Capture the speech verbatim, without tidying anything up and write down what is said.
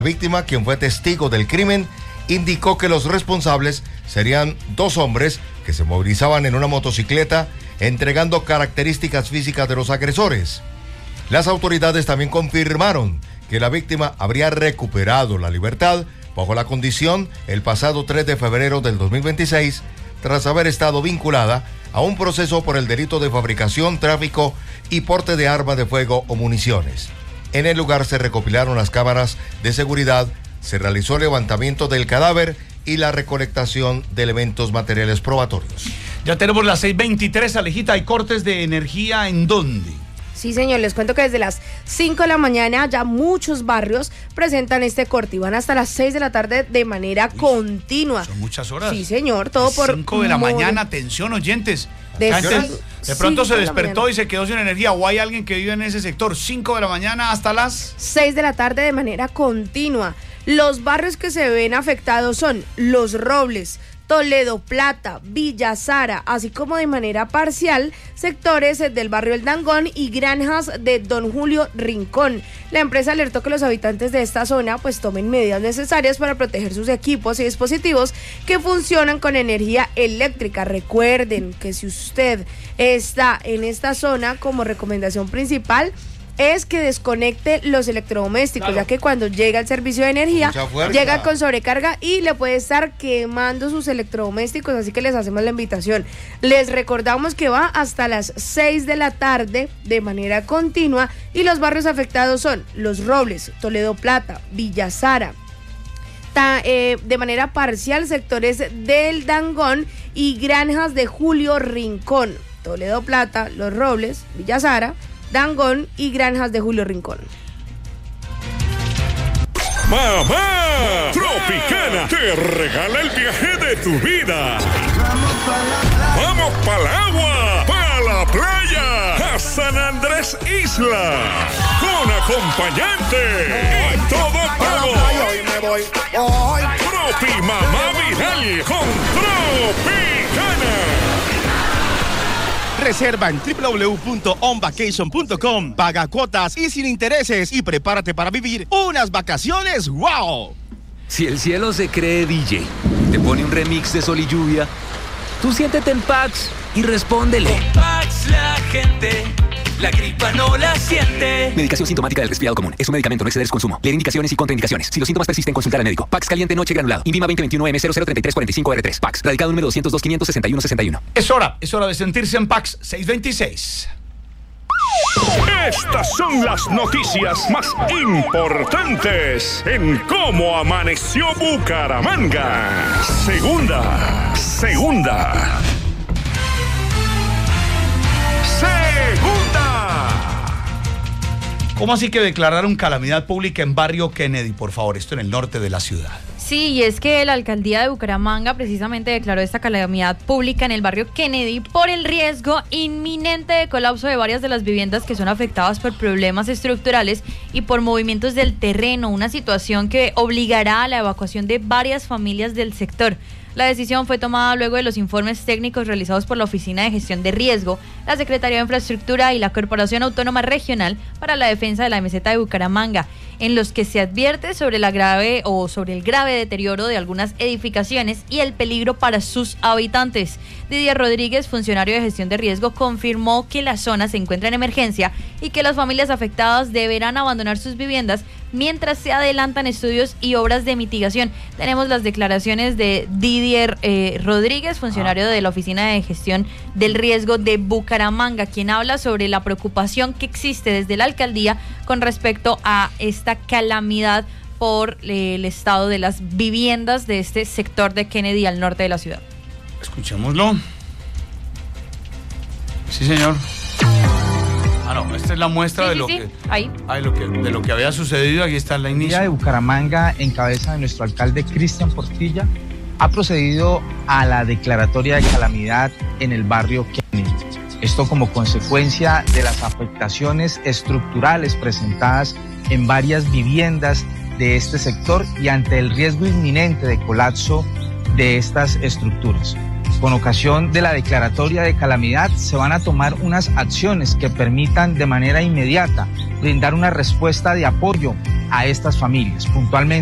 víctima, quien fue testigo del crimen, indicó que los responsables serían dos hombres que se movilizaban en una motocicleta, entregando características físicas de los agresores. Las autoridades también confirmaron que la víctima habría recuperado la libertad bajo la condición el pasado tres de febrero del dos mil veintiséis, tras haber estado vinculada a un proceso por el delito de fabricación, tráfico y porte de arma de fuego o municiones. En el lugar se recopilaron las cámaras de seguridad, se realizó el levantamiento del cadáver y la recolectación de elementos materiales probatorios. Ya tenemos las seis veintitrés, Alejita. ¿Hay cortes de energía en dónde? Sí, señor, les cuento que desde las cinco de la mañana ya muchos barrios presentan este corte y van hasta las seis de la tarde de manera Uy, continua. Son muchas horas. Sí, señor, todo por... cinco de la modo... mañana, atención, oyentes. De, Antes, de pronto se de despertó y se quedó sin energía, o hay alguien que vive en ese sector. cinco de la mañana hasta las... seis de la tarde de manera continua. Los barrios que se ven afectados son Los Robles, Toledo Plata, Villa Sara, así como de manera parcial sectores del barrio El Dangón y granjas de Don Julio Rincón. La empresa alertó que los habitantes de esta zona pues tomen medidas necesarias para proteger sus equipos y dispositivos que funcionan con energía eléctrica. Recuerden que si usted está en esta zona, como recomendación principal es que desconecte los electrodomésticos, claro, ya que cuando llega el servicio de energía llega con sobrecarga y le puede estar quemando sus electrodomésticos, así que les hacemos la invitación. Les recordamos que va hasta las seis de la tarde de manera continua y los barrios afectados son Los Robles, Toledo Plata, Villa Sara, ta, eh, de manera parcial sectores del Dangón y granjas de Julio Rincón. Toledo Plata, Los Robles, Villa Sara, Dangón y granjas de Julio Rincón. ¡Mamá! Tropicana te regala el viaje de tu vida. ¡Vamos para el agua! ¡Para la playa! ¡A San Andrés Isla! ¡Con acompañante! ¡Y todo pago! ¡Tropi Mamá Viral con Tropicana! Reserva en doble u doble u doble u punto on vacation punto com. Paga cuotas y sin intereses y prepárate para vivir unas vacaciones ¡wow! Si el cielo se cree D J, te pone un remix de Sol y Lluvia, tú siéntete en Pax y respóndele. Con Pax la gente, la gripa no la siente. Medicación sintomática del resfriado común. Es un medicamento, no exceder su consumo. Leer indicaciones y contraindicaciones. Si los síntomas persisten, consultar al médico. Pax caliente noche granulado. Invima veinte veintiuno M cero cero treinta y tres cuarenta y cinco R tres. Pax. Radicado número doscientos dos quinientos sesenta y uno sesenta y uno. Es hora, es hora de sentirse en Pax. seis veintiséis. Estas son las noticias más importantes en cómo amaneció Bucaramanga. Segunda, segunda. Segunda. ¿Cómo así que declararon calamidad pública en barrio Kennedy? Por favor, esto en el norte de la ciudad. Sí, y es que la alcaldía de Bucaramanga precisamente declaró esta calamidad pública en el barrio Kennedy por el riesgo inminente de colapso de varias de las viviendas que son afectadas por problemas estructurales y por movimientos del terreno, una situación que obligará a la evacuación de varias familias del sector. La decisión fue tomada luego de los informes técnicos realizados por la Oficina de Gestión de Riesgo, la Secretaría de Infraestructura y la Corporación Autónoma Regional para la Defensa de la Meseta de Bucaramanga, en los que se advierte sobre la grave o sobre el grave deterioro de algunas edificaciones y el peligro para sus habitantes. Didier Rodríguez, funcionario de Gestión de Riesgo, confirmó que la zona se encuentra en emergencia y que las familias afectadas deberán abandonar sus viviendas mientras se adelantan estudios y obras de mitigación. Tenemos las declaraciones de Didier eh, Rodríguez, funcionario de la Oficina de Gestión del Riesgo de Bucaramanga, quien habla sobre la preocupación que existe desde la alcaldía con respecto a esta calamidad por eh, el estado de las viviendas de este sector de Kennedy al norte de la ciudad. Escuchémoslo. Sí, señor. Ah, no, esta es la muestra sí, de, sí, lo sí. Que, Ahí. ay, lo que, de lo que había sucedido. Aquí está la inicio. La de Bucaramanga, en cabeza de nuestro alcalde Cristian Portilla, ha procedido a la declaratoria de calamidad en el barrio Kennedy. Esto como consecuencia de las afectaciones estructurales presentadas en varias viviendas de este sector y ante el riesgo inminente de colapso de estas estructuras. Con ocasión de la declaratoria de calamidad se van a tomar unas acciones que permitan de manera inmediata brindar una respuesta de apoyo a estas familias. Puntualmente